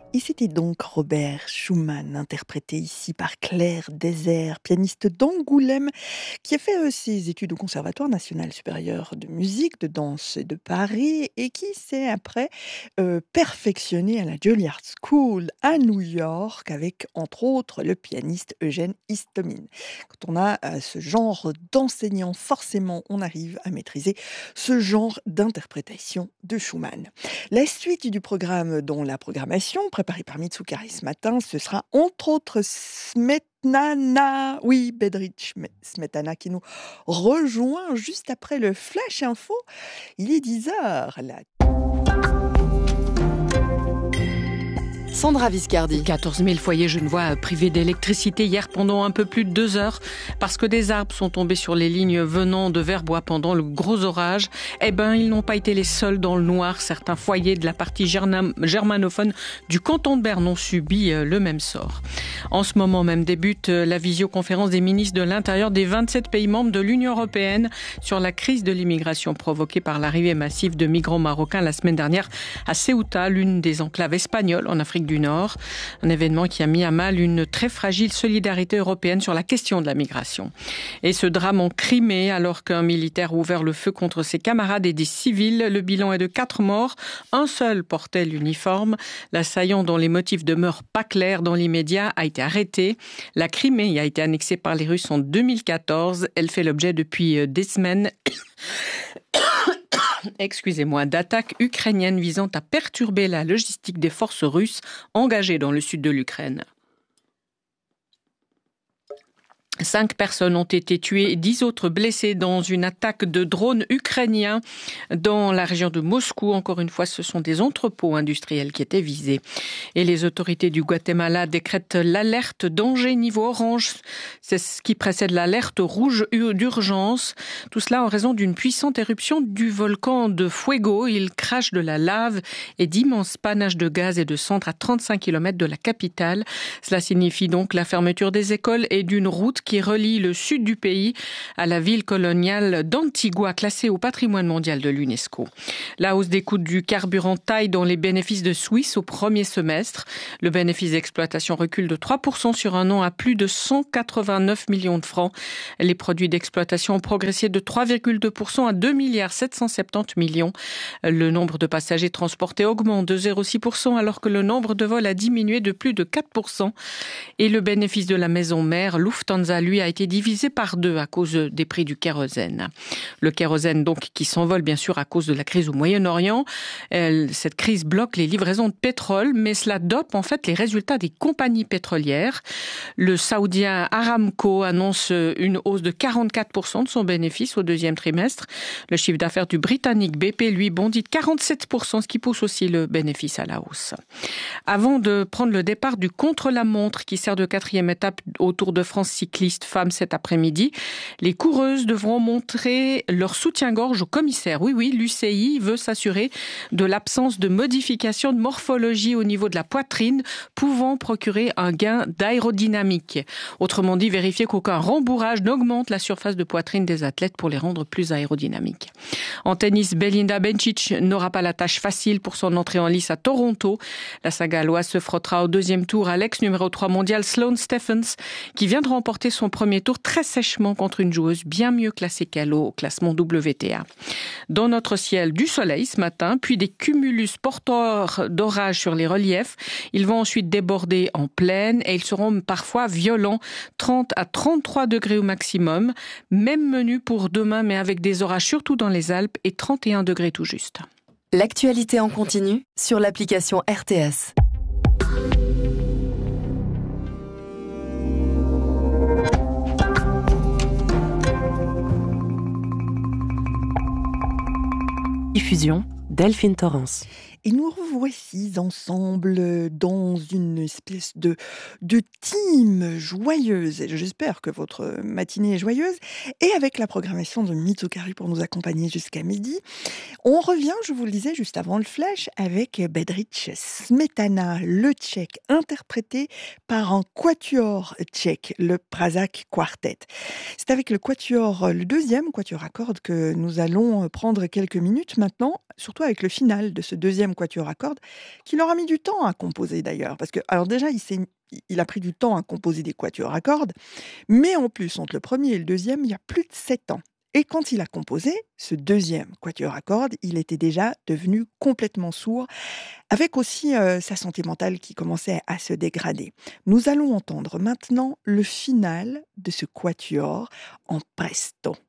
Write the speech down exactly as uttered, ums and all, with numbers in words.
Et c'était donc Robert Schumann, interprété ici par Claire Désert, pianiste d'Angoulême, qui a fait euh, ses études au Conservatoire national supérieur de musique, de danse de Paris, et qui s'est après euh, perfectionné à la Juilliard School à New York, avec entre autres le pianiste Eugène Istomin. Quand on a euh, ce genre d'enseignant, forcément, on arrive à maîtriser ce genre d'interprétation de Schumann. La suite du programme, dont la programmation préparée par Mitsukari ce matin, ce sera entre autres Smetana, oui, Bedrich Smetana qui nous rejoint juste après le Flash Info. Il est dix heures. La Sandra Viscardi. quatorze mille foyers genevois privés d'électricité hier pendant un peu plus de deux heures parce que des arbres sont tombés sur les lignes venant de Verbois pendant le gros orage. Eh ben, ils n'ont pas été les seuls dans le noir. Certains foyers de la partie germanophone du canton de Berne ont subi le même sort. En ce moment même débute la visioconférence des ministres de l'Intérieur des vingt-sept pays membres de l'Union européenne sur la crise de l'immigration provoquée par l'arrivée massive de migrants marocains la semaine dernière à Ceuta, l'une des enclaves espagnoles en Afrique du Nord. Un événement qui a mis à mal une très fragile solidarité européenne sur la question de la migration. Et ce drame en Crimée, alors qu'un militaire a ouvert le feu contre ses camarades et des civils, le bilan est de quatre morts. Un seul portait l'uniforme. L'assaillant, dont les motifs demeurent pas clairs dans l'immédiat, a été arrêté. La Crimée a été annexée par les Russes en deux mille quatorze. Elle fait l'objet depuis des semaines excusez-moi, d'attaques ukrainiennes visant à perturber la logistique des forces russes engagées dans le sud de l'Ukraine. Cinq personnes ont été tuées et dix autres blessées dans une attaque de drones ukrainiens dans la région de Moscou. Encore une fois, ce sont des entrepôts industriels qui étaient visés. Et les autorités du Guatemala décrètent l'alerte danger niveau orange. C'est ce qui précède l'alerte rouge d'urgence. Tout cela en raison d'une puissante éruption du volcan de Fuego. Il crache de la lave et d'immenses panaches de gaz et de cendres à trente-cinq kilomètres de la capitale. Cela signifie donc la fermeture des écoles et d'une route qui relie le sud du pays à la ville coloniale d'Antigua, classée au patrimoine mondial de l'UNESCO. La hausse des coûts du carburant taille dans les bénéfices de Suisse au premier semestre. Le bénéfice d'exploitation recule de trois pour cent sur un an à plus de cent quatre-vingt-neuf millions de francs. Les produits d'exploitation ont progressé de trois virgule deux pour cent à deux milliards sept cent soixante-dix millions. Le nombre de passagers transportés augmente de zéro virgule six pour cent alors que le nombre de vols a diminué de plus de quatre pour cent. Et le bénéfice de la maison mère, Lufthansa, lui, a été divisé par deux à cause des prix du kérosène. Le kérosène, donc, qui s'envole, bien sûr, à cause de la crise au Moyen-Orient. Elle, cette crise bloque les livraisons de pétrole, mais cela dope, en fait, les résultats des compagnies pétrolières. Le saoudien Aramco annonce une hausse de quarante-quatre pour cent de son bénéfice au deuxième trimestre. Le chiffre d'affaires du britannique B P, lui, bondit de quarante-sept pour cent, ce qui pousse aussi le bénéfice à la hausse. Avant de prendre le départ du contre-la-montre, qui sert de quatrième étape au Tour de France cycliste femmes cet après-midi, les coureuses devront montrer leur soutien-gorge au commissaire. Oui, oui, l'U C I veut s'assurer de l'absence de modification de morphologie au niveau de la poitrine, pouvant procurer un gain d'aérodynamique. Autrement dit, vérifier qu'aucun rembourrage n'augmente la surface de poitrine des athlètes pour les rendre plus aérodynamiques. En tennis, Belinda Bencic n'aura pas la tâche facile pour son entrée en lice à Toronto. La Saint-Galloise se frottera au deuxième tour à l'ex numéro trois mondial Sloane Stephens, qui vient de remporter son premier tour très sèchement contre une joueuse bien mieux classée qu'elle au classement W T A. Dans notre ciel, du soleil ce matin, puis des cumulus porteurs d'orage sur les reliefs. Ils vont ensuite déborder en plaine et ils seront parfois violents, trente à trente-trois degrés au maximum. Même menu pour demain, mais avec des orages surtout dans les Alpes et trente et un degrés tout juste. L'actualité en continu sur l'application R T S. Diffusion Delphine Torrance. Et nous revoici ensemble dans une espèce de, de team joyeuse. Et j'espère que votre matinée est joyeuse. Et avec la programmation de Mitsukari pour nous accompagner jusqu'à midi. On revient, je vous le disais juste avant le flash, avec Bedrich Smetana, le tchèque, interprété par un quatuor tchèque, le Pražák Quartet. C'est avec le quatuor, le deuxième quatuor à cordes que nous allons prendre quelques minutes maintenant, surtout avec le final de ce deuxième quatuor à cordes qu'il aura mis du temps à composer d'ailleurs. Parce que, alors déjà, il, s'est- il a pris du temps à composer des quatuors à cordes, mais en plus, entre le premier et le deuxième, il y a plus de sept ans. Et quand il a composé ce deuxième quatuor à cordes, il était déjà devenu complètement sourd, avec aussi euh, sa santé mentale qui commençait à se dégrader. Nous allons entendre maintenant le final de ce quatuor en presto.